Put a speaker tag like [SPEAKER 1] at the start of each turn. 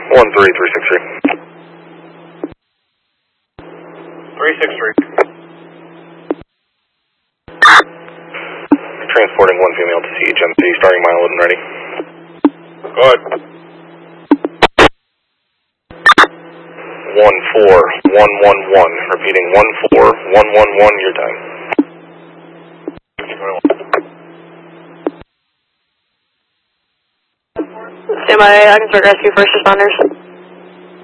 [SPEAKER 1] 13363.
[SPEAKER 2] 363.
[SPEAKER 1] Transporting one female to CHMC, starting mileage and ready.
[SPEAKER 2] Good.
[SPEAKER 1] 14111. Repeating 14111, your time.
[SPEAKER 3] Stand by, I can start rescue first responders.